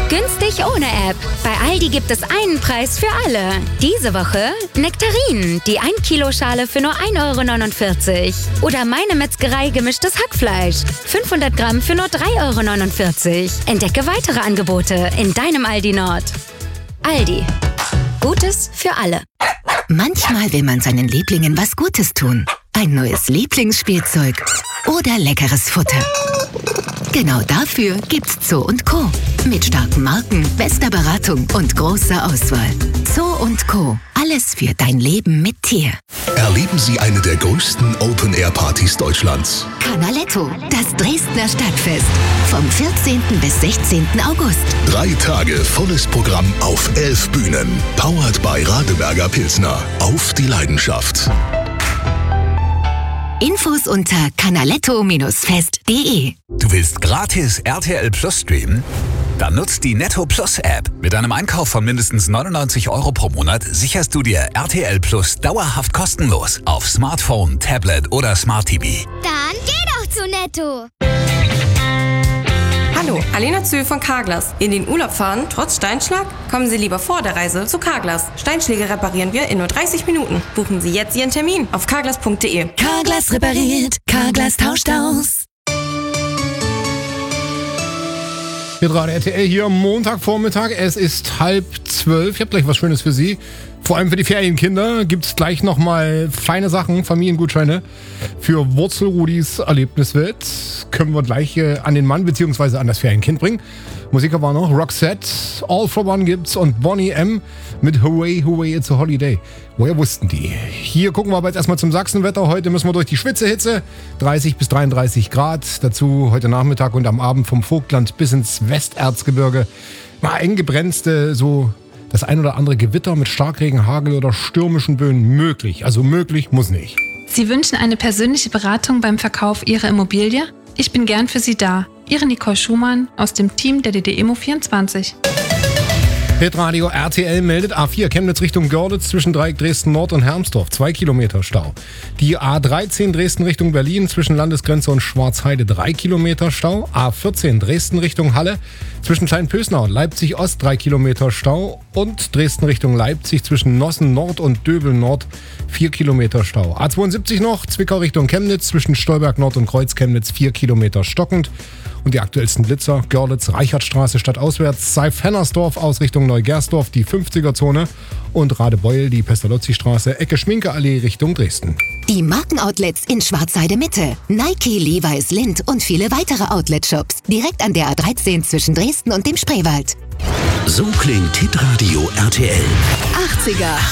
Günstig ohne App. Bei Aldi gibt es einen Preis für alle. Diese Woche Nektarinen, die 1 Kilo Schale für nur 1,49 €. Oder Meine Metzgerei gemischtes Hackfleisch. 500 Gramm für nur 3,49 €. Entdecke weitere Angebote in deinem Aldi Nord. Aldi. Gutes für alle. Manchmal will man seinen Lieblingen was Gutes tun. Ein neues Lieblingsspielzeug oder leckeres Futter. Genau dafür gibt's Zoo & Co. Mit starken Marken, bester Beratung und großer Auswahl. Zoo & Co. Alles für dein Leben mit Tier. Erleben Sie eine der größten Open-Air-Partys Deutschlands. Canaletto, das Dresdner Stadtfest. Vom 14. bis 16. August. 3 Tage volles Programm auf 11 Bühnen. Powered by Radeberger Pilsner. Auf die Leidenschaft. Infos unter canaletto-fest.de. Du willst gratis RTL Plus streamen? Dann nutzt die Netto Plus App. Mit einem Einkauf von mindestens 99 € pro Monat sicherst du dir RTL Plus dauerhaft kostenlos auf Smartphone, Tablet oder Smart TV. Dann geh doch zu Netto. Hallo, Alena Zöhl von Carglass. In den Urlaub fahren, trotz Steinschlag? Kommen Sie lieber vor der Reise zu Carglass. Steinschläge reparieren wir in nur 30 Minuten. Buchen Sie jetzt Ihren Termin auf carglass.de. Carglass repariert, Carglass tauscht aus. Hier gerade RTL hier Montagvormittag. Es ist 11:30. Ich habe gleich was Schönes für Sie. Vor allem für die Ferienkinder gibt es gleich nochmal feine Sachen, Familiengutscheine für Wurzelrudis Erlebniswelt. Können wir gleich an den Mann bzw. an das Ferienkind bringen. Musiker war noch Roxette, All for One gibt's und Bonnie M. mit Hooray, Hooray, It's a Holiday. Woher wussten die? Hier gucken wir aber jetzt erstmal zum Sachsenwetter. Heute müssen wir durch die Schwitzehitze. 30 bis 33 Grad. Dazu heute Nachmittag und am Abend vom Vogtland bis ins Westerzgebirge. Mal eng gebrenzte, so das ein oder andere Gewitter mit Starkregen, Hagel oder stürmischen Böen möglich. Also möglich, muss nicht. Sie wünschen eine persönliche Beratung beim Verkauf Ihrer Immobilie? Ich bin gern für Sie da. Ihre Nicole Schumann aus dem Team der DDEMO24. Hitradio RTL meldet A4 Chemnitz Richtung Görlitz zwischen Dreieck Dresden Nord und Hermsdorf. 2 Kilometer Stau. Die A13 Dresden Richtung Berlin zwischen Landesgrenze und Schwarzheide 3 Kilometer Stau. A14 Dresden Richtung Halle zwischen Kleinpösnau und Leipzig Ost 3 Kilometer Stau. Und Dresden Richtung Leipzig zwischen Nossen Nord und Döbel Nord 4 Kilometer Stau. A72 noch Zwickau Richtung Chemnitz zwischen Stolberg Nord und Kreuz Chemnitz 4 Kilometer stockend. Und die aktuellsten Blitzer, Görlitz, Reichertstraße stadtauswärts, Seif-Hennersdorf aus Richtung Neugersdorf, die 50er-Zone und Radebeul, die Pestalozzi-Straße, Ecke Schminke-Allee Richtung Dresden. Die Markenoutlets in Schwarzheide Mitte. Nike, Levi's, Lindt und viele weitere Outlet-Shops. Direkt an der A13 zwischen Dresden und dem Spreewald. So klingt Hitradio RTL. 80er.